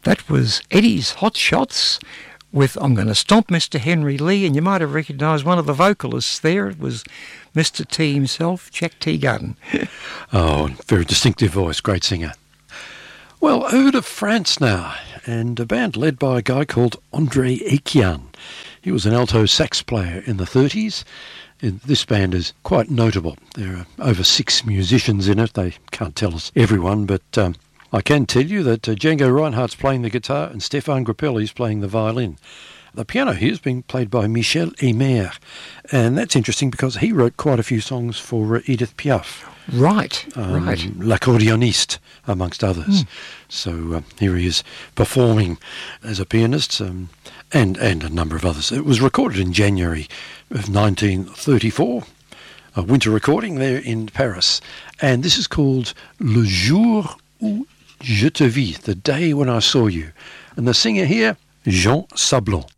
That was Eddie's Hot Shots with I'm Going to Stomp Mr. Henry Lee, and you might have recognised one of the vocalists there. It was Mr. T himself, Jack Teagarden. Oh, very distinctive voice, great singer. Well, over to France now, and a band led by a guy called André Etienne. He was an alto sax player in the 30s. This band is quite notable. There are over 6 musicians in it. They can't tell us everyone, but I can tell you that Django Reinhardt's playing the guitar and Stéphane Grappelli's playing the violin. The piano here is being played by Michel Aimère, and that's interesting because he wrote quite a few songs for Edith Piaf. Right. L'accordéoniste, amongst others. So here he is performing as a pianist and a number of others. It was recorded in January of 1934, a winter recording there in Paris. And this is called Le Jour où je te vis, the day when I saw you. And the singer here, Jean Sablon.